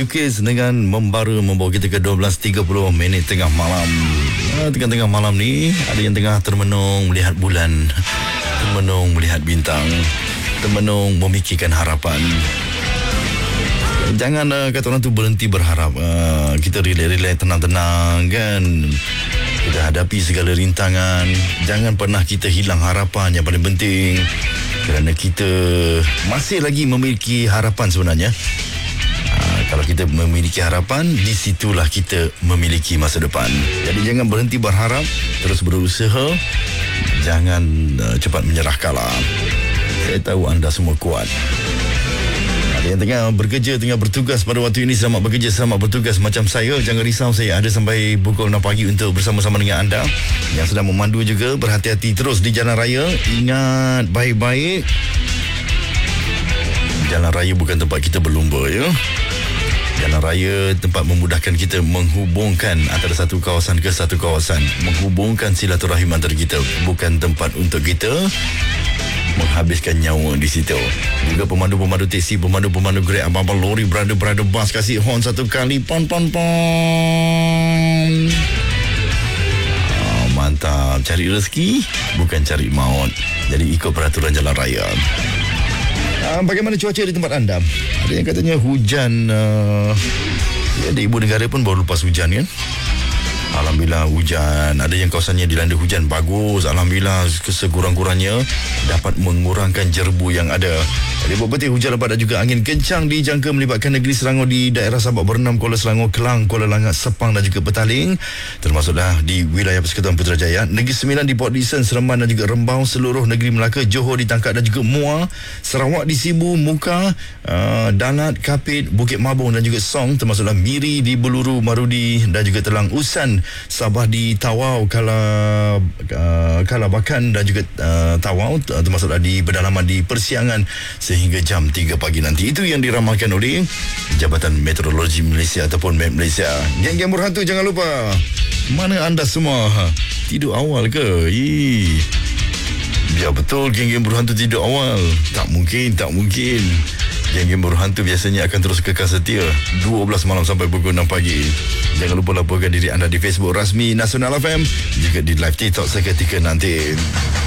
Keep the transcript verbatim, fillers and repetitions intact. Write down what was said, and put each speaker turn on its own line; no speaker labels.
Yukis dengan membara membawa kita ke dua belas tiga puluh minit tengah malam. Ha, tengah-tengah malam ni ada yang tengah termenung melihat bulan, termenung melihat bintang, termenung memikirkan harapan. Jangan uh, kata orang tu berhenti berharap. Uh, kita relax-relax, tenang-tenang kan. Kita hadapi segala rintangan. Jangan pernah kita hilang harapan, yang paling penting. Kerana kita masih lagi memiliki harapan sebenarnya. Uh, kalau kita memiliki harapan, di situlah kita memiliki masa depan. Jadi jangan berhenti berharap, terus berusaha. Jangan uh, cepat menyerah kalah. Saya tahu anda semua kuat. Yang tengah bekerja, tengah bertugas pada waktu ini, selamat bekerja, selamat bertugas macam saya. Jangan risau, saya ada sampai pukul enam pagi untuk bersama-sama dengan anda. Yang sedang memandu juga, berhati-hati terus di jalan raya. Ingat baik-baik, jalan raya bukan tempat kita berlumba, ya. Jalan raya tempat memudahkan kita menghubungkan antara satu kawasan ke satu kawasan, menghubungkan silaturahim antara kita, bukan tempat untuk kita menghabiskan nyawa di situ. Juga pemandu-pemandu teksi, pemandu-pemandu Grab, abang-abang lori, berada-berada bas, kasih horn satu kali, pon pon pon. Oh, mantap. Cari rezeki bukan cari maut. Jadi ikut peraturan jalan raya. Uh, bagaimana cuaca di tempat anda? Ada yang katanya hujan. uh, ya, di ibu negara pun baru lepas hujan kan. Alhamdulillah hujan. Ada yang kawasannya dilanda hujan, bagus. Alhamdulillah, sekurang-kurangnya dapat mengurangkan jerbu yang ada. Jadi buat betul, hujan lebat dan juga angin kencang dijangka melibatkan negeri Selangor di daerah Sabak Bernam, Kuala Selangor, Kelang, Kuala Langat, Sepang dan juga Petaling. Termasuklah di wilayah Persekutuan Putrajaya, Negeri Sembilan di Port Dickson, Seremban dan juga Rembau, seluruh negeri Melaka, Johor di Tangkak dan juga Muar, Sarawak di Sibu, Muka, uh, Dalat, Kapit, Bukit Mabung dan juga Song, termasuklah Miri di Beluru, Marudi dan juga Telang Usan, Sabah di Tawau, Kala uh, Kalabakan dan juga uh, Tawau, termasuklah di pedalaman di Persiangan sehingga jam tiga pagi nanti. Itu yang diramalkan oleh Jabatan Meteorologi Malaysia ataupun M E T Malaysia. Geng-geng berhantu, jangan lupa, mana anda semua tidur awal ke? Ih, biar betul geng-geng berhantu tidur awal. Tak mungkin, tak mungkin. Geng-geng berhantu biasanya akan terus kekal setia dua belas malam sampai pukul enam pagi. Jangan lupa laporkan diri anda di Facebook rasmi Nasional F M, juga di live TikTok seketika nanti.